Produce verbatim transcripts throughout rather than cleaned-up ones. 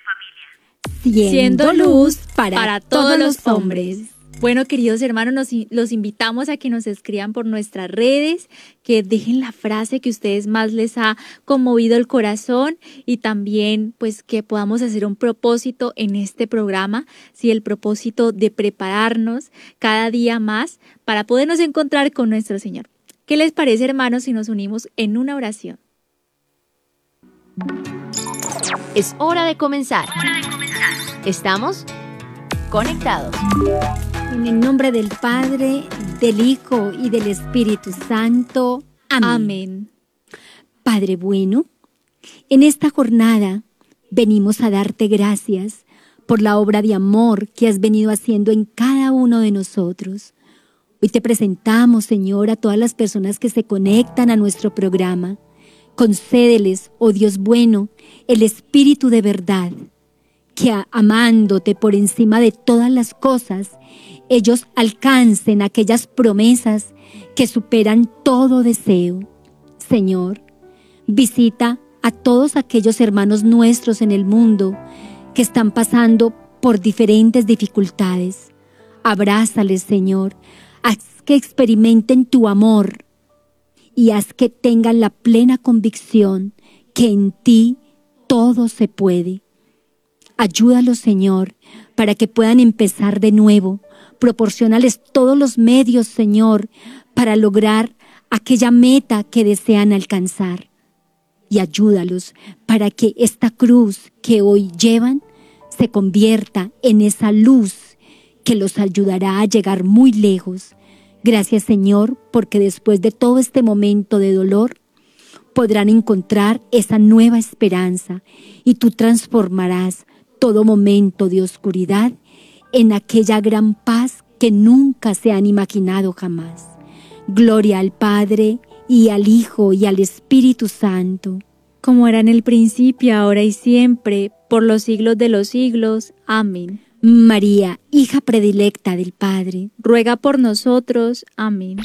Siendo luz para, para todos los hombres. Bueno, queridos hermanos, nos, los invitamos a que nos escriban por nuestras redes, que dejen la frase que a ustedes más les ha conmovido el corazón y también pues que podamos hacer un propósito en este programa, sí, el propósito de prepararnos cada día más para podernos encontrar con nuestro Señor. ¿Qué les parece, hermanos, si nos unimos en una oración? Es hora de comenzar. Estamos conectados. En el nombre del Padre, del Hijo y del Espíritu Santo. Amén. Amén. Padre bueno, en esta jornada venimos a darte gracias por la obra de amor que has venido haciendo en cada uno de nosotros. Hoy te presentamos, Señor, a todas las personas que se conectan a nuestro programa. Concédeles, oh Dios bueno, el espíritu de verdad, que amándote por encima de todas las cosas, ellos alcancen aquellas promesas que superan todo deseo. Señor, visita a todos aquellos hermanos nuestros en el mundo que están pasando por diferentes dificultades. Abrázales, Señor, haz que experimenten tu amor y haz que tengan la plena convicción que en ti todo se puede. Ayúdalos, Señor, para que puedan empezar de nuevo. Proporciónales todos los medios, Señor, para lograr aquella meta que desean alcanzar. Y ayúdalos para que esta cruz que hoy llevan se convierta en esa luz que los ayudará a llegar muy lejos. Gracias, Señor, porque después de todo este momento de dolor, podrán encontrar esa nueva esperanza y tú transformarás todo momento de oscuridad en aquella gran paz que nunca se han imaginado jamás. Gloria al Padre, y al Hijo, y al Espíritu Santo. Como era en el principio, ahora y siempre, por los siglos de los siglos. Amén. María, hija predilecta del Padre, ruega por nosotros. Amén.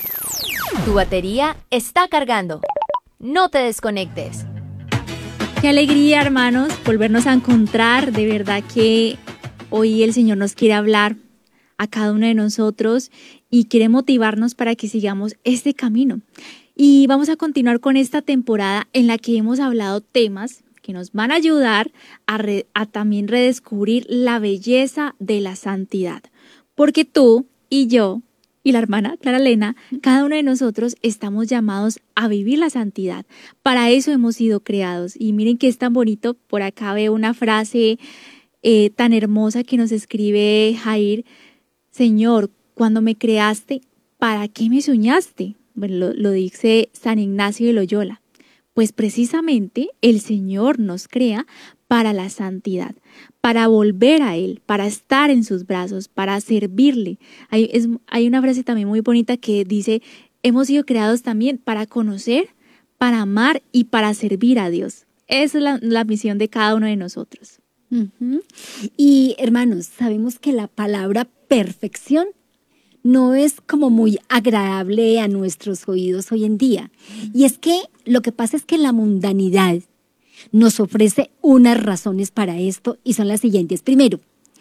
Tu batería está cargando. No te desconectes. Qué alegría, hermanos, volvernos a encontrar. De verdad que hoy el Señor nos quiere hablar a cada uno de nosotros y quiere motivarnos para que sigamos este camino. Y vamos a continuar con esta temporada en la que hemos hablado temas que nos van a ayudar a, re, a también redescubrir la belleza de la santidad. Porque tú y yo y la hermana Clara Elena, cada uno de nosotros estamos llamados a vivir la santidad. Para eso hemos sido creados. Y miren que es tan bonito. Por acá veo una frase eh, tan hermosa que nos escribe Jair. Señor, cuando me creaste, ¿para qué me soñaste? Bueno, lo, lo dice San Ignacio de Loyola. Pues precisamente el Señor nos crea para la santidad, para volver a Él, para estar en sus brazos, para servirle. Hay, es, hay una frase también muy bonita que dice, hemos sido creados también para conocer, para amar y para servir a Dios. Esa es la, la misión de cada uno de nosotros. Uh-huh. Y hermanos, sabemos que la palabra perfección no es como muy agradable a nuestros oídos hoy en día. Y es que lo que pasa es que la mundanidad nos ofrece unas razones para esto y son las siguientes. Primero,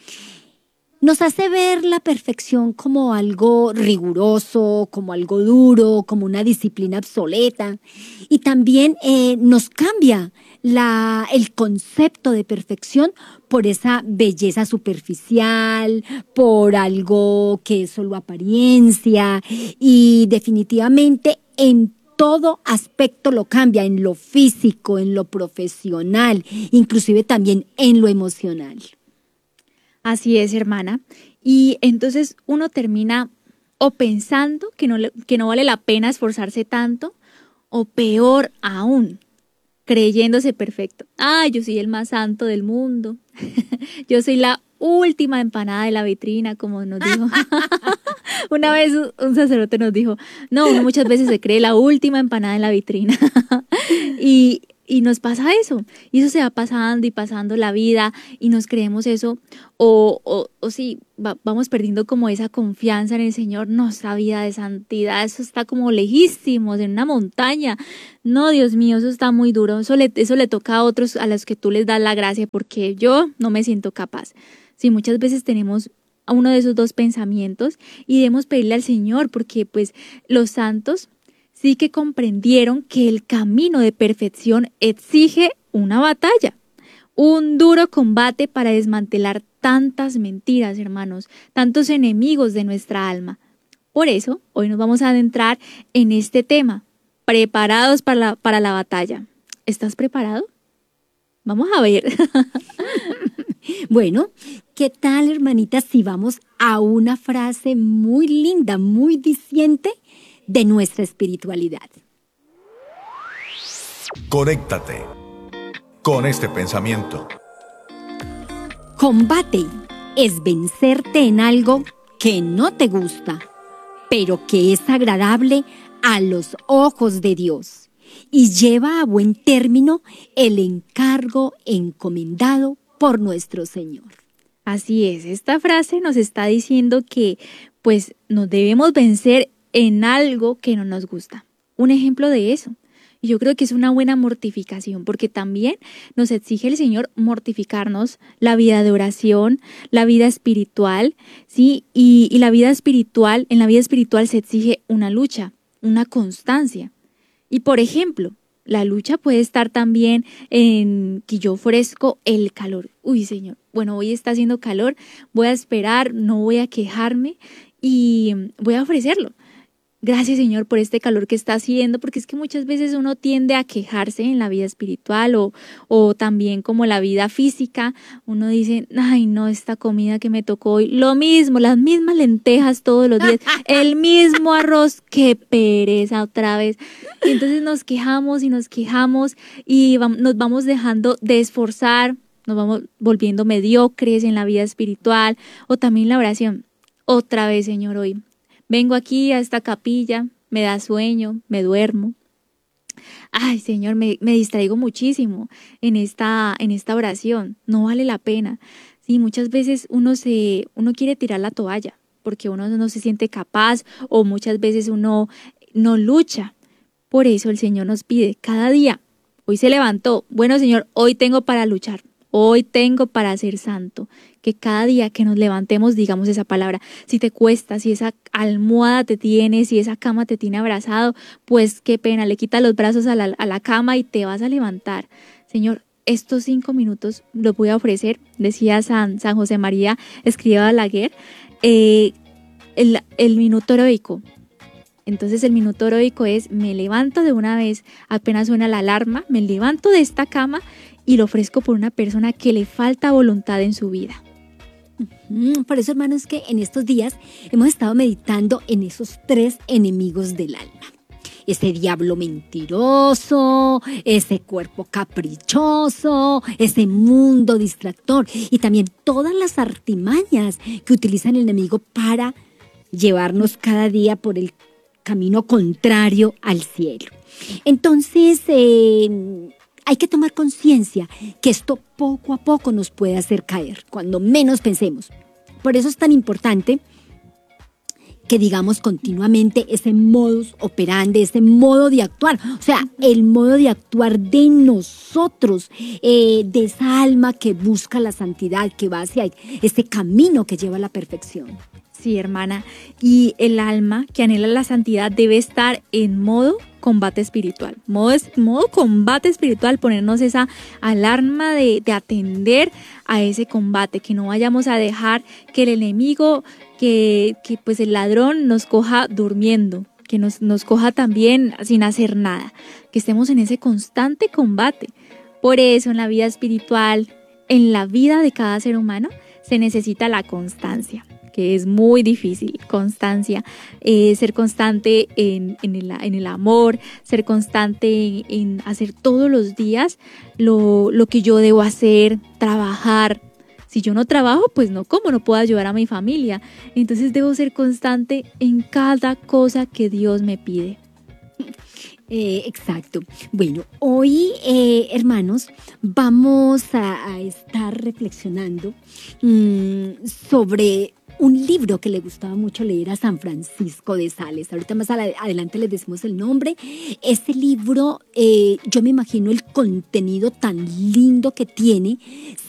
nos hace ver la perfección como algo riguroso, como algo duro, como una disciplina obsoleta. Y también eh, nos cambia la, el concepto de perfección por esa belleza superficial, por algo que es solo apariencia y definitivamente en todo aspecto lo cambia, en lo físico, en lo profesional, inclusive también en lo emocional. Así es, hermana. Y entonces uno termina o pensando que no, le, que no vale la pena esforzarse tanto, o peor aún, creyéndose perfecto. Ah, yo soy el más santo del mundo. Yo soy la última empanada de la vitrina, como nos dijo. Una vez un sacerdote nos dijo, no, uno muchas veces se cree la última empanada en la vitrina. y, y nos pasa eso, y eso se va pasando y pasando la vida y nos creemos eso, o, o, o sí, va, vamos perdiendo como esa confianza en el Señor. No, esa vida de santidad, eso está como lejísimos, en una montaña. No, Dios mío, eso está muy duro, eso le, eso le toca a otros a los que tú les das la gracia, porque yo no me siento capaz. Sí, muchas veces tenemos uno de esos dos pensamientos y debemos pedirle al Señor, porque pues los santos sí que comprendieron que el camino de perfección exige una batalla, un duro combate para desmantelar tantas mentiras, hermanos, tantos enemigos de nuestra alma. Por eso, hoy nos vamos a adentrar en este tema, preparados para la, para la batalla. ¿Estás preparado? Vamos a ver. Bueno, ¿qué tal, hermanita, si vamos a una frase muy linda, muy diciente de nuestra espiritualidad? Conéctate con este pensamiento. Combate es vencerte en algo que no te gusta, pero que es agradable a los ojos de Dios y lleva a buen término el encargo encomendado por nuestro Señor. Así es, esta frase nos está diciendo que pues nos debemos vencer en algo que no nos gusta. Un ejemplo de eso. Y yo creo que es una buena mortificación, porque también nos exige el Señor mortificarnos la vida de oración, la vida espiritual, ¿sí? Y, y la vida espiritual, en la vida espiritual se exige una lucha, una constancia. Y por ejemplo, la lucha puede estar también en que yo ofrezco el calor. Uy, Señor, bueno, hoy está haciendo calor, voy a esperar, no voy a quejarme y voy a ofrecerlo. Gracias, Señor, por este calor que está haciendo, porque es que muchas veces uno tiende a quejarse en la vida espiritual o, o también como la vida física. Uno dice, ay, no, esta comida que me tocó hoy, lo mismo, las mismas lentejas todos los días, el mismo arroz, qué pereza otra vez. Y entonces nos quejamos y nos quejamos y vamos, nos vamos dejando de esforzar, nos vamos volviendo mediocres en la vida espiritual o también la oración. Otra vez, Señor, hoy vengo aquí a esta capilla, me da sueño, me duermo. Ay, Señor, me, me distraigo muchísimo en esta, en esta oración. No vale la pena. Sí, muchas veces uno, se, uno quiere tirar la toalla porque uno no se siente capaz o muchas veces uno no lucha. Por eso el Señor nos pide cada día. Hoy se levantó. Bueno, Señor, hoy tengo para luchar. Hoy tengo para ser santo. Que cada día que nos levantemos digamos esa palabra. Si te cuesta, si esa almohada te tiene, si esa cama te tiene abrazado, pues qué pena, le quitas los brazos a la, a la cama y te vas a levantar. Señor, estos cinco minutos los voy a ofrecer, decía San, San José María Escrivá de Balaguer, eh, el, el minuto heroico. Entonces el minuto heroico es, me levanto de una vez, apenas suena la alarma, me levanto de esta cama y lo ofrezco por una persona que le falta voluntad en su vida. Por eso, hermanos, que en estos días hemos estado meditando en esos tres enemigos del alma. Ese diablo mentiroso, ese cuerpo caprichoso, ese mundo distractor y también todas las artimañas que utiliza el enemigo para llevarnos cada día por el camino contrario al cielo. Entonces, eh, hay que tomar conciencia que esto poco a poco nos puede hacer caer, cuando menos pensemos. Por eso es tan importante que digamos continuamente ese modus operandi, ese modo de actuar. O sea, el modo de actuar de nosotros, eh, de esa alma que busca la santidad, que va hacia ese camino que lleva a la perfección. Sí, hermana. Y el alma que anhela la santidad debe estar en modo combate espiritual. Modo, modo combate espiritual, ponernos esa alarma de, de atender a ese combate, que no vayamos a dejar que el enemigo, que, que pues el ladrón nos coja durmiendo, que nos, nos coja también sin hacer nada, que estemos en ese constante combate. Por eso en la vida espiritual, en la vida de cada ser humano, se necesita la constancia, que es muy difícil, constancia, eh, ser constante en, en, el, en el amor, ser constante en, en hacer todos los días lo, lo que yo debo hacer, trabajar. Si yo no trabajo, pues no como, no puedo ayudar a mi familia. Entonces debo ser constante en cada cosa que Dios me pide. Eh, exacto. Bueno, hoy, eh, hermanos, vamos a, a estar reflexionando mmm, sobre un libro que le gustaba mucho leer a San Francisco de Sales. Ahorita más adelante les decimos el nombre. Este libro, eh, yo me imagino el contenido tan lindo que tiene.